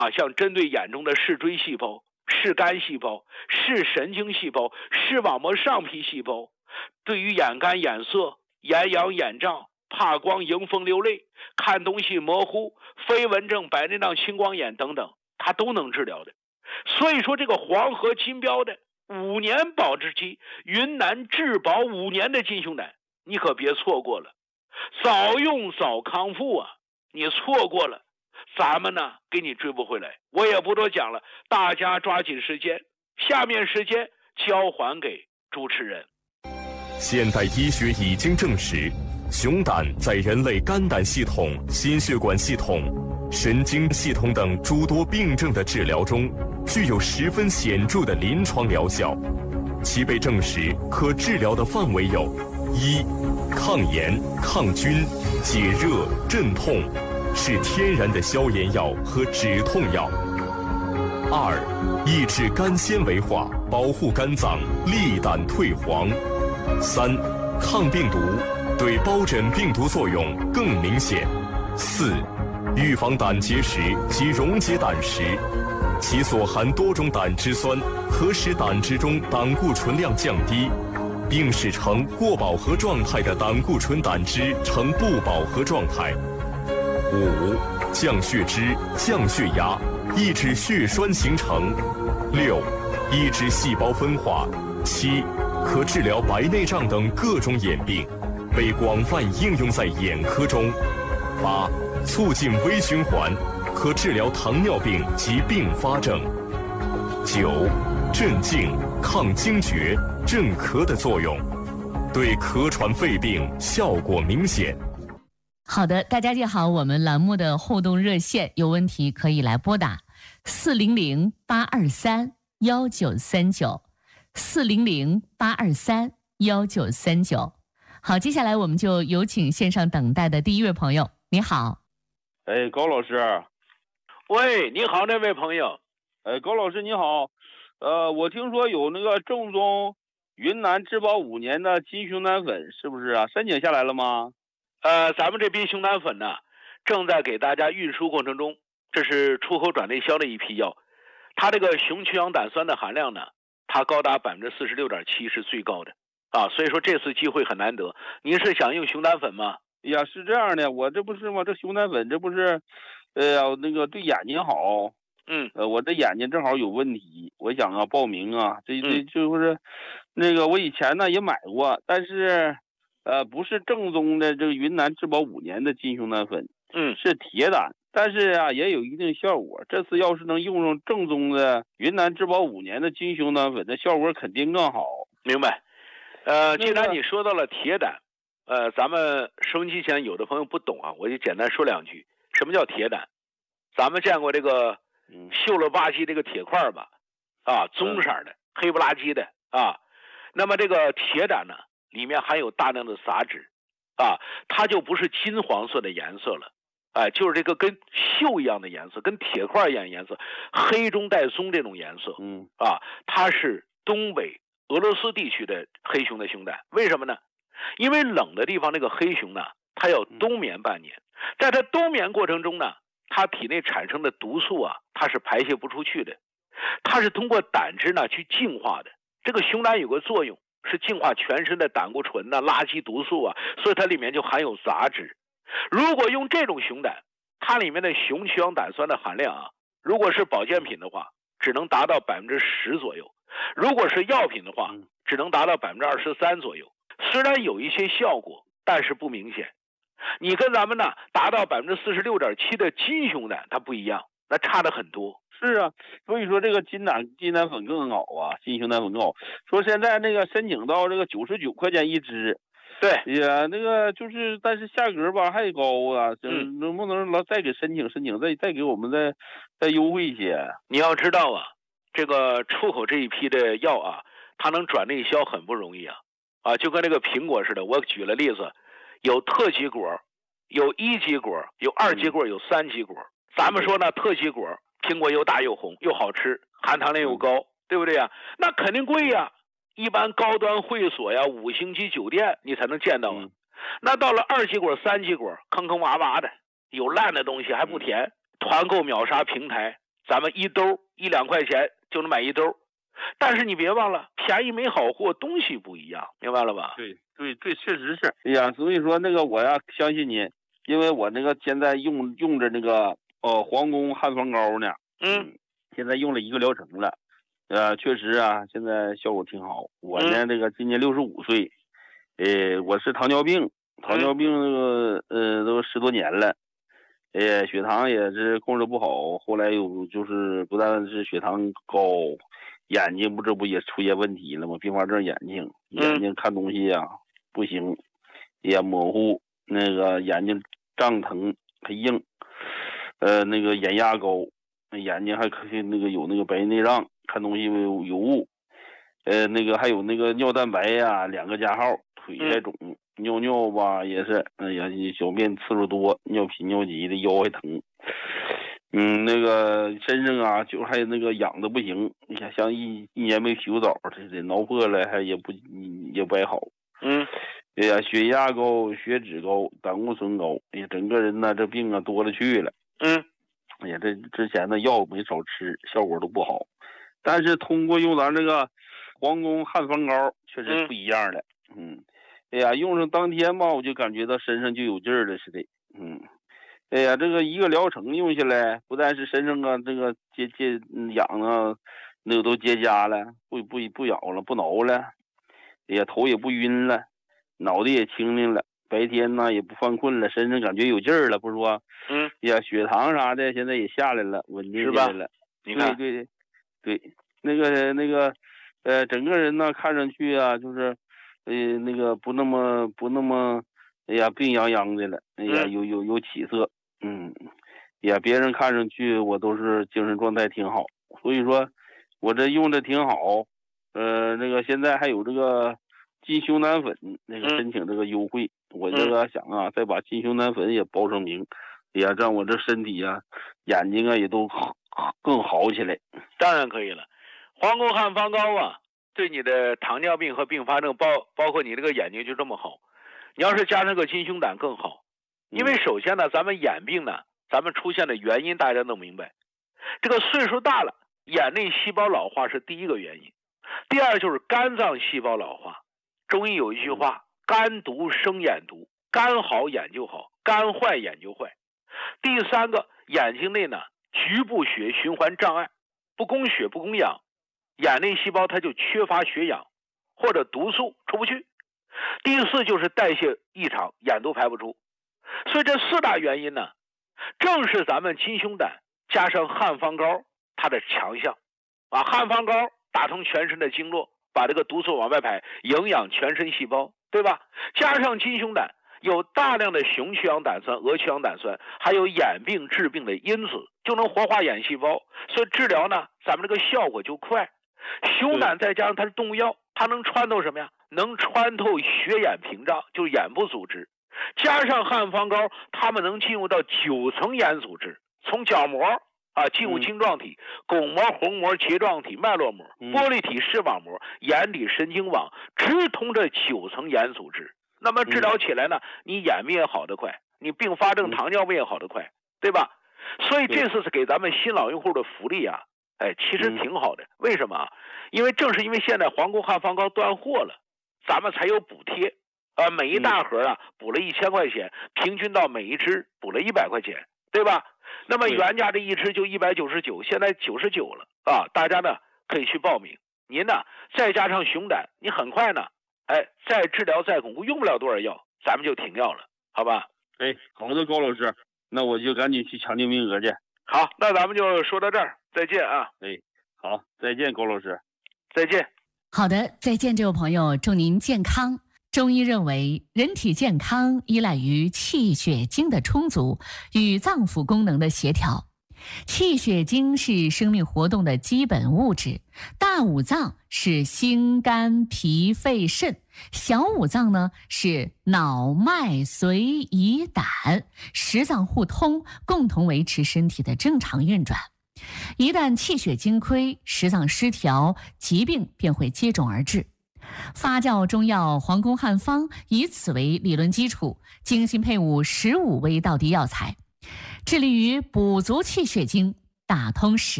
像针对眼中的视锥细胞、视杆细胞、视神经细胞、视网膜上皮细胞，对于眼干、眼涩、眼痒、眼胀、怕光、迎风流泪、看东西模糊、飞蚊症、白内障、青光眼等等，它都能治疗的。所以说，这个黄河金标的5年保质期，云南质保5年的金熊胆，你可别错过了，早用早康复啊！你错过了，咱们呢给你追不回来。我也不多讲了，大家抓紧时间，下面时间交还给主持人。 现代医学已经证实，熊胆在人类肝胆系统、心血管系统、神经系统等诸多病症的治疗中，具有十分显著的临床疗效。其被证实可治疗的范围有：一、抗炎、抗菌、解热、镇痛，是天然的消炎药和止痛药；二、抑制肝纤维化，保护肝脏，利胆退黄；三、抗病毒，对疱疹病毒作用更明显；四、预防胆结石及溶解胆石，其所含多种胆汁酸可使胆汁中胆固醇量降低，并使呈过饱和状态的胆固醇胆汁呈不饱和状态。五、降血脂、降血压，抑制血栓形成。六、抑制细胞分化。七、可治疗白内障等各种眼病，被广泛应用在眼科中。八、促进微循环，可治疗糖尿病及并发症。九、镇静、抗惊厥、镇咳的作用，对咳喘肺病效果明显。 好的，大家记好我们栏目的互动热线，有问题可以来拨打400-823-1939，400-823-1939。好，接下来我们就有请线上等待的第一位朋友。你好。 高老师。 喂，你好，那位朋友。 高老师你好。我听说有那个正宗云南质保5年的金熊胆粉，是不是啊？申请下来了吗？ 咱们这批熊胆粉呢，正在给大家运输过程中，这是出口转内销的一批药。它这个雄曲氧胆酸的含量呢，它高达46.7%，是最高的所以说这次机会很难得。您是想用熊胆粉吗？ 呀，是这样的，我这不是吗？这熊胆粉这不是，那个对眼睛好。我这眼睛正好有问题，我想报名啊。这就是那个我以前呢也买过，但是不是正宗的这个云南质保5年的金熊胆粉，是铁胆，但是也有一定效果。这次要是能用上正宗的云南质保5年的金熊胆粉，这效果肯定更好。 明白。既然你说到了铁胆，咱们收音机前有的朋友不懂我就简单说两句。什么叫铁胆？咱们见过这个锈了吧唧这个铁块吧？棕色的，黑不拉几的那么这个铁胆呢，里面含有大量的杂质它就不是金黄色的颜色了，就是这个跟锈一样的颜色，跟铁块一样的颜色，黑中带棕这种颜色。它是东北俄罗斯地区的黑熊的熊胆。为什么呢？因为冷的地方那个黑熊呢，它要冬眠半年，在它冬眠过程中呢，它体内产生的毒素它是排泄不出去的，它是通过胆汁呢去净化的。这个熊胆有个作用是净化全身的胆固醇垃圾毒素所以它里面就含有杂质。如果用这种熊胆，它里面的雄曲氧胆酸的含量如果是保健品的话，只能达到10%左右；如果是药品的话，只能达到23%左右。虽然有一些效果，但是不明显。你跟咱们呢达到46.7%的金熊胆它不一样，那差得很多。 是啊，所以说这个金胆粉更好金熊胆粉更好。说现在那个申请到这个99块钱一支。 对呀，那个就是，但是价格吧还高能不能再给申请，再给我们再优惠一些？ 你要知道这个出口这一批的药它能转内销很不容易就跟那个苹果似的。我举了例子，有特级果，有1级果，有2级果，有3级果。咱们说呢，特级果苹果又大又红又好吃，含糖量又高，对不对那肯定贵一般高端会所5星级酒店你才能见到那到了2级果、3级果，坑坑洼洼的，有烂的东西还不甜。团购秒杀平台咱们一兜1、2块钱就能买一兜。但是你别忘了，便宜没好货，东西不一样，明白了吧？ 对，确实是。哎呀，所以说那个我呀相信您，因为我那个现在用着那个皇宫汉方膏呢，现在用了1个疗程了，确实啊，现在效果挺好。我呢这个今年65岁，我是糖尿病那个都10多年了，血糖也是控制不好，后来有就是不但是血糖高。眼睛这不也出现问题了吗？并发症眼睛看东西呀不行，也模糊，那个眼睛胀疼还硬，那个眼压高，眼睛还可以那个有那个白内障，看东西有雾，那个还有那个尿蛋白呀2个加号，腿还肿，尿吧也是，哎呀小便次数多，尿频尿急的，腰还疼。那个身上啊，就还那个痒的不行，你看像一年没洗过澡，这得挠破了，还也不还好。哎呀，血压高，血脂高，胆固醇高，哎呀，整个人呢这病啊多了去了。哎呀，这之前的药没少吃，效果都不好。但是通过用咱这个皇宫汉方膏，确实不一样了。哎呀，用上当天吧，我就感觉到身上就有劲儿了似的。哎呀，这个1个疗程用下来，不但是身上啊这个痒啊，那个都结痂了，不痒了，不挠了，哎呀头也不晕了，脑袋也清灵了，白天呢也不犯困了，身上感觉有劲儿了，不是说？哎呀，血糖啥的现在也下来了，稳定下来了。 你看， 对，那个整个人呢看上去啊，就是那个不那么，哎呀病殃殃的了，哎呀有起色。也别人看上去我都是精神状态挺好，所以说我这用的挺好。那个现在还有这个金熊胆粉，那个申请这个优惠，我这个想啊再把金熊胆粉也报上名，哎呀让我这身体啊眼睛啊也都更好起来。 当然可以了，皇宫汉方膏啊对你的糖尿病和并发症包括你这个眼睛就这么好，你要是加上个金熊胆更好。因为首先呢，咱们眼病呢，咱们出现的原因大家都明白，这个岁数大了，眼内细胞老化是第一个原因，第二就是肝脏细胞老化。中医有一句话，肝毒生眼毒，肝好眼就好，肝坏眼就坏。第三个，眼睛内呢局部血循环障碍，不供血不供氧，眼内细胞它就缺乏血氧，或者毒素出不去。第四就是代谢异常，眼都排不出。所以这4大原因呢，正是咱们金熊胆加上汉方膏它的强项啊。汉方膏打通全身的经络，把这个毒素往外排，营养全身细胞，对吧？加上金熊胆有大量的雄曲氧胆酸、鹅曲氧胆酸，还有眼病治病的因子，就能活化眼细胞，所以治疗呢咱们这个效果就快。熊胆再加上它是动物药，它能穿透什么呀？能穿透血眼屏障，就是眼部组织。加上汉方膏，它们能进入到9层眼组织，从角膜啊进入晶状体、巩膜、虹膜、睫状体、脉络膜、玻璃体、视网膜、眼底神经网，直通这9层眼组织。那么治疗起来呢，你眼病也好得快，你并发症糖尿病也好得快，对吧？所以这次是给咱们新老用户的福利啊，其实挺好的。为什么啊？因为正是因为现在皇宫汉方膏断货了，咱们才有补贴。每一大盒啊补了1000块钱，平均到每一支补了100块钱，对吧？那么原价这一支就199，现在99了啊！大家呢可以去报名。您呢再加上熊胆，你很快呢，再治疗再巩固，用不了多少药，咱们就停药了，好吧？ 好的，高老师，那我就赶紧去抢订名额去。 好，那咱们就说到这儿，再见啊！ 好，再见，高老师， 再见。 好的，再见，这位朋友，祝您健康。中医认为，人体健康依赖于气血精的充足与脏腑功能的协调。气血精是生命活动的基本物质，大五脏是心肝脾肺肾，小五脏呢是脑脉髓胰胆，十脏互通，共同维持身体的正常运转。一旦气血精亏，十脏失调，疾病便会接踵而至。发酵中药皇宫汉方以此为理论基础，精心配伍15味道地药材，致力于补足气血精， 打通时